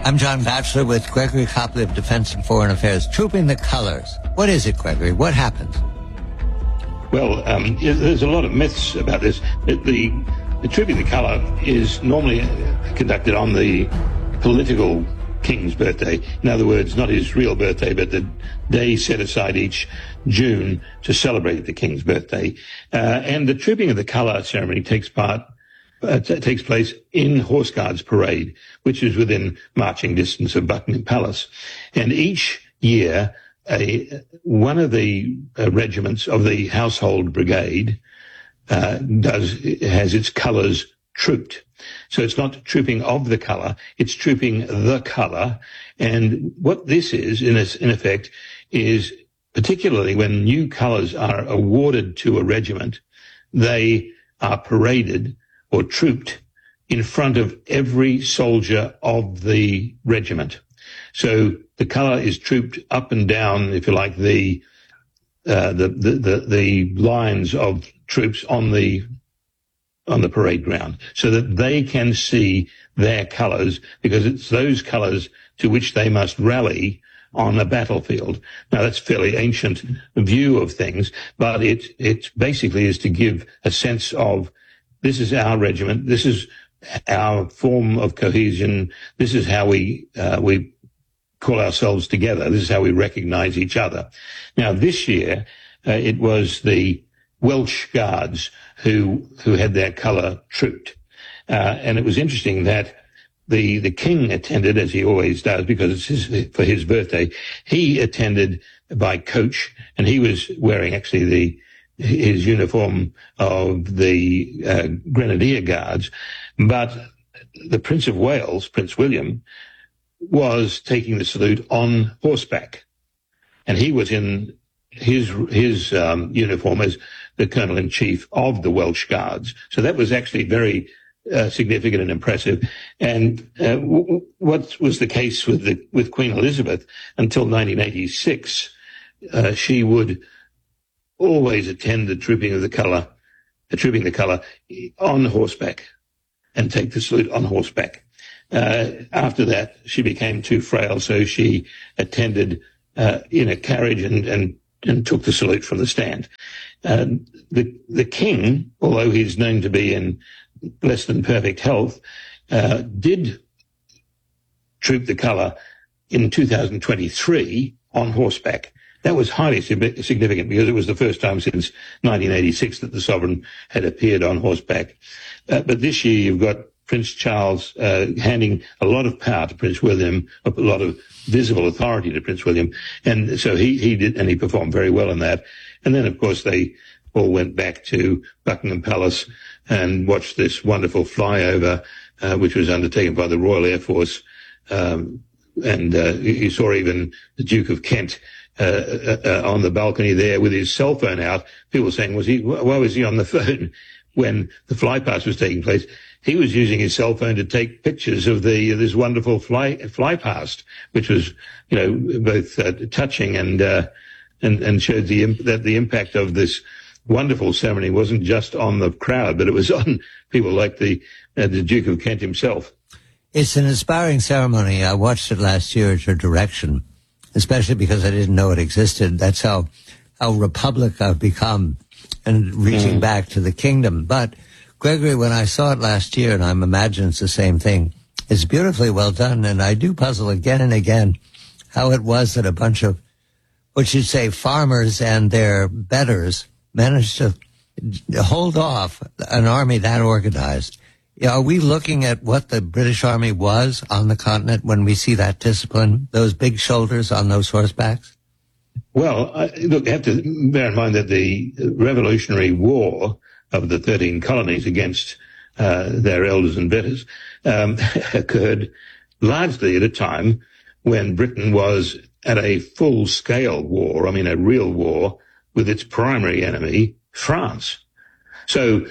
I'm John Batchelor with Gregory Copley of Defense and Foreign Affairs. Trooping the colors. What is it, Gregory? What happens? Well, there's a lot of myths about this. The Trooping the Colour is normally conducted on the political king's birthday. In other words, not his real birthday, but the day set aside each June to celebrate the king's birthday. And the Trooping of the Colour ceremony takes place in Horse Guards Parade, which is within marching distance of Buckingham Palace. And each year, one of the regiments of the Household Brigade has its colours trooped. So it's not trooping of the colour, it's trooping the colour. And what this is, in effect, is particularly when new colours are awarded to a regiment, they are paraded or trooped in front of every soldier of the regiment. So the colour is trooped up and down, if you like, the lines of troops on the parade ground, so that they can see their colours, because it's those colours to which they must rally on a battlefield. Now, that's a fairly ancient view of things, but it basically is to give a sense of, this is our regiment, this is our form of cohesion, this is how we call ourselves together, this is how we recognise each other. Now, this year, it was the Welsh Guards who had their colour trooped. And it was interesting that the king attended, as he always does, because it's for his birthday. He attended by coach, and he was wearing actually his uniform of the Grenadier Guards. But the Prince of Wales, Prince William, was taking the salute on horseback. And he was in his uniform as the Colonel-in-Chief of the Welsh Guards. So that was actually very significant and impressive. And what was the case with Queen Elizabeth until 1986? She would always attend the trooping the colour on horseback and take the salute on horseback. After that, she became too frail, so she attended in a carriage and took the salute from the stand. The king, although he's known to be in less than perfect health, did troop the colour in 2023 on horseback. That was highly significant because it was the first time since 1986 that the sovereign had appeared on horseback. But this year you've got Prince Charles handing a lot of power to Prince William, a lot of visible authority to Prince William. And so he did, and he performed very well in that. And then, of course, they all went back to Buckingham Palace and watched this wonderful flyover, which was undertaken by the Royal Air Force. And you saw even the Duke of Kent on the balcony there with his cell phone out. People saying, why was he on the phone when the flypast was taking place? He was using his cell phone to take pictures of this wonderful flypast, which was, both touching and showed that the impact of this wonderful ceremony wasn't just on the crowd, but it was on people like the Duke of Kent himself. It's an inspiring ceremony. I watched it last year at your direction, especially because I didn't know it existed. That's how republic I've become, and reaching back to the kingdom. But Gregory, when I saw it last year, and I'm imagining it's the same thing, it's beautifully well done, and I do puzzle again and again how it was that a bunch of, what you'd say, farmers and their betters managed to hold off an army that organized. Are we looking at what the British Army was on the continent when we see that discipline, those big shoulders on those horsebacks? Well, look, you have to bear in mind that the Revolutionary War of the 13 colonies against their elders and betters occurred largely at a time when Britain was at a full-scale war, a real war, with its primary enemy, France. So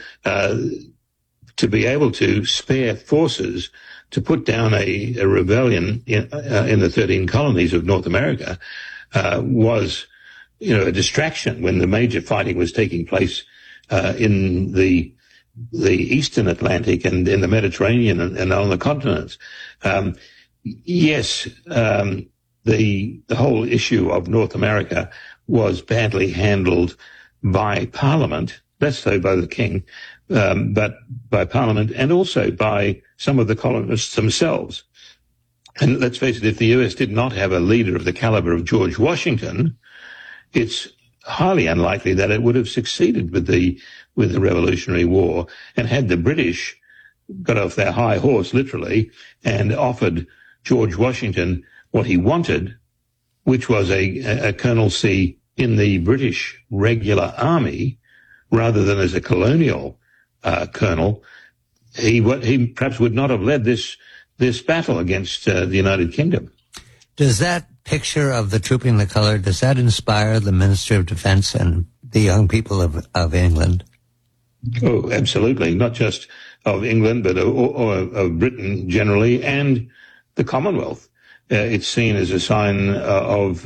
to be able to spare forces to put down a rebellion in the 13 colonies of North America was, a distraction when the major fighting was taking place in the Eastern Atlantic and in the Mediterranean and on the continents. Yes, the whole issue of North America was badly handled by Parliament, less so by the King, but by Parliament and also by some of the colonists themselves. And let's face it, if the US did not have a leader of the caliber of George Washington, it's highly unlikely that it would have succeeded with the Revolutionary War. And had the British got off their high horse, literally, and offered George Washington what he wanted, which was a colonelcy in the British regular army, rather than as a colonial colonel, he perhaps would not have led this battle against the United Kingdom. Does that picture of the Trooping the Colour, does that inspire the Ministry of Defence and the young people of England? Oh, absolutely. Not just of England, but of Britain generally, and the Commonwealth. It's seen as a sign of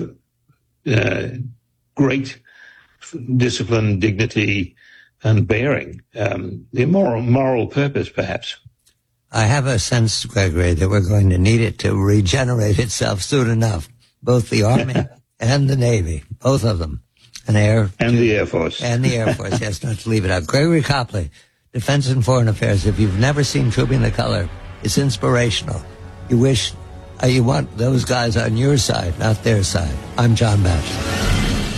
great discipline, dignity, and bearing. The moral purpose, perhaps. I have a sense, Gregory, that we're going to need it to regenerate itself soon enough. Both the Army and the Navy, both of them. And the Air Force. And the Air Force, yes, not to leave it out. Gregory Copley, Defense and Foreign Affairs. If you've never seen Trooping the Colour, it's inspirational. You want those guys on your side, not their side. I'm John Batchelor.